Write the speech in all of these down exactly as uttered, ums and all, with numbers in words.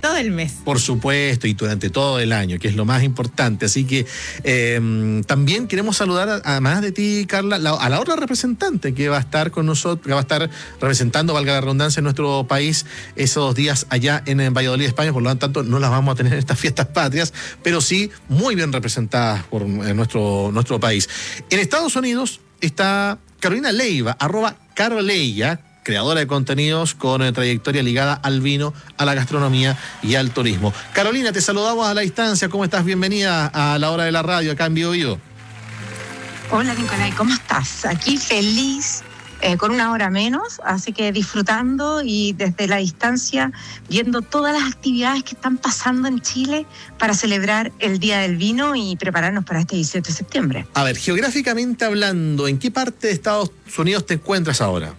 todo el mes. Por supuesto, y durante todo el año, que es lo más importante. Así que eh, también queremos saludar, además de ti, Carla, la, a la otra representante que va a estar con nosotros, que va a estar representando, valga la redundancia, en nuestro país esos días allá en, en Valladolid, España. Por lo tanto, no las vamos a tener en estas fiestas patrias, pero sí muy bien representadas por eh, nuestro, nuestro país. En Estados Unidos está Carolina Leiva, arroba Caroleya, creadora de contenidos con eh, trayectoria ligada al vino, a la gastronomía y al turismo. Carolina, te saludamos a la distancia. ¿Cómo estás? Bienvenida a La Hora de la Radio, acá en Bio Bio. Hola, Nicolai, ¿cómo estás? Aquí feliz, eh, con una hora menos, así que disfrutando y desde la distancia viendo todas las actividades que están pasando en Chile para celebrar el Día del Vino y prepararnos para este dieciocho de septiembre. A ver, geográficamente hablando, ¿en qué parte de Estados Unidos te encuentras ahora?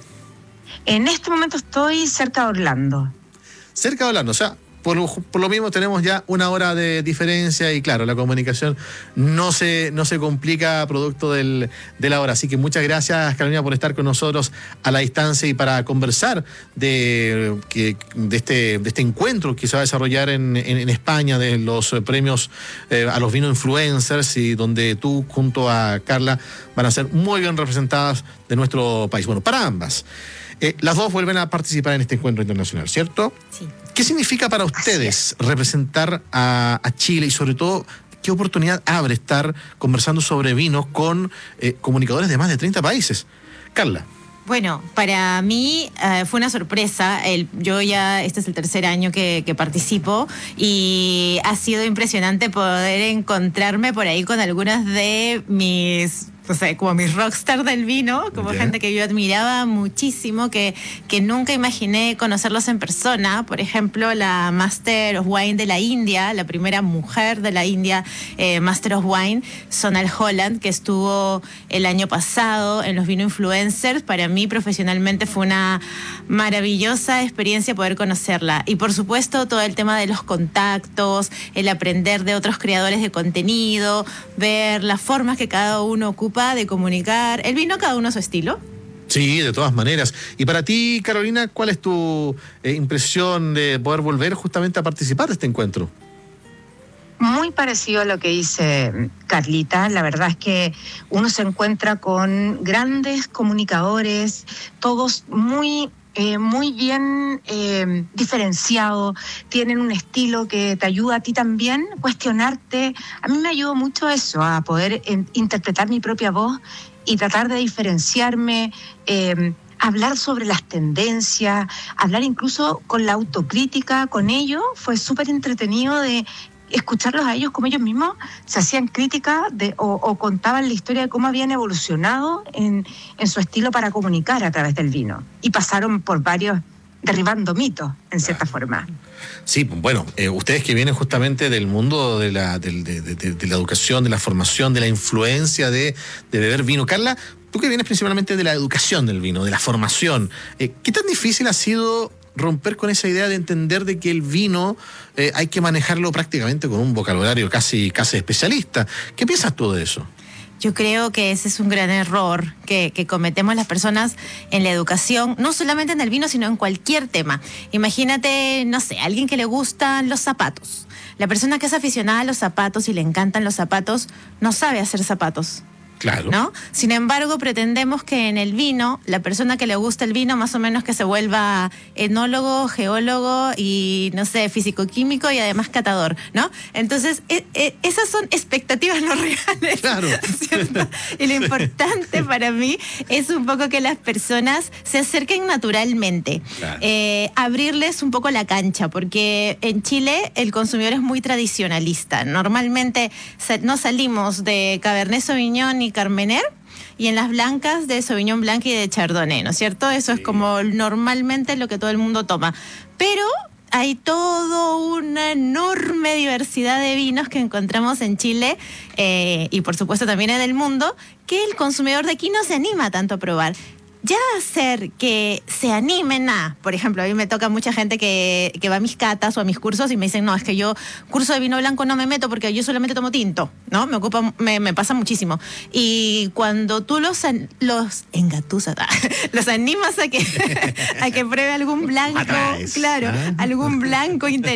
En este momento estoy cerca de Orlando. Cerca de Orlando, o sea, por lo, por lo mismo tenemos ya una hora de diferencia y claro, la comunicación no se, no se complica producto del, de la hora. Así que muchas gracias, Carolina, por estar con nosotros a la distancia y para conversar de, que, de, este, de este encuentro que se va a desarrollar en, en, en España, de los premios eh, a los vino influencers, y donde tú junto a Carla van a ser muy bien representadas de nuestro país. Bueno, para ambas. Eh, las dos vuelven a participar en este encuentro internacional, ¿cierto? Sí. ¿Qué significa para ustedes representar a, a Chile y sobre todo qué oportunidad abre estar conversando sobre vinos con eh, comunicadores de más de treinta países? Carla. Bueno, para mí uh, fue una sorpresa. El, yo ya, este es el tercer año que, que participo y ha sido impresionante poder encontrarme por ahí con algunas de mis... O sea, como mis rockstar del vino, como yeah. gente que yo admiraba muchísimo, que, que nunca imaginé conocerlos en persona. Por ejemplo, la Master of Wine de la India, la primera mujer de la India, eh, Master of Wine, Sonal Holland, que estuvo el año pasado en los Vino Influencers. Para mí, profesionalmente, fue una maravillosa experiencia poder conocerla. Y, por supuesto, todo el tema de los contactos, el aprender de otros creadores de contenido, ver las formas que cada uno ocupa de comunicar el vino, cada uno a su estilo. Sí, de todas maneras. Y para ti, Carolina, ¿cuál es tu eh, impresión de poder volver justamente a participar de este encuentro? Muy parecido a lo que dice Carlita. La verdad es que uno se encuentra con grandes comunicadores, todos muy... Eh, muy bien eh, diferenciado, tienen un estilo que te ayuda a ti también cuestionarte. A mí me ayudó mucho eso, a poder en, interpretar mi propia voz y tratar de diferenciarme, eh, hablar sobre las tendencias, hablar incluso con la autocrítica con ellos. Fue súper entretenido de escucharlos a ellos como ellos mismos se hacían crítica de, o, o contaban la historia de cómo habían evolucionado en, en su estilo para comunicar a través del vino. Y pasaron por varios, derribando mitos, en cierta forma. Sí, bueno, eh, ustedes que vienen justamente del mundo de la, de, de, de, de la educación, de la formación, de la influencia de, de beber vino. Carla, tú que vienes principalmente de la educación del vino, de la formación, eh, ¿qué tan difícil ha sido romper con esa idea de entender de que el vino eh, hay que manejarlo prácticamente con un vocabulario casi, casi especialista? ¿Qué piensas tú de eso? Yo creo que ese es un gran error que, que cometemos las personas en la educación, no solamente en el vino, sino en cualquier tema. Imagínate, no sé, alguien que le gustan los zapatos. La persona que es aficionada a los zapatos y le encantan los zapatos, no sabe hacer zapatos. Claro. ¿No? Sin embargo, pretendemos que en el vino, la persona que le gusta el vino, más o menos que se vuelva enólogo, geólogo y, no sé, físico-químico y además catador, ¿no? Entonces, eh, eh, esas son expectativas no reales. Claro. ¿Cierto? Y lo importante para mí es un poco que las personas se acerquen naturalmente. Claro. Eh, abrirles un poco la cancha, porque en Chile el consumidor es muy tradicionalista. Normalmente no salimos de Cabernet Sauvignon y Carmener, y en las blancas de Sauvignon Blanc y de Chardonnay, ¿no es cierto? Eso sí. Es como normalmente lo que todo el mundo toma. Pero hay toda una enorme diversidad de vinos que encontramos en Chile eh, y por supuesto también en el mundo, que el consumidor de aquí no se anima tanto a probar. Ya hacer que se animen a, por ejemplo, a mí me toca mucha gente que, que va a mis catas o a mis cursos y me dicen, no, es que yo curso de vino blanco no me meto porque yo solamente tomo tinto, ¿no? Me ocupa, me, me pasa muchísimo. Y cuando tú los, los engatusas, los animas a que, a que pruebe algún blanco, Atrás, claro, ¿eh? algún blanco interior,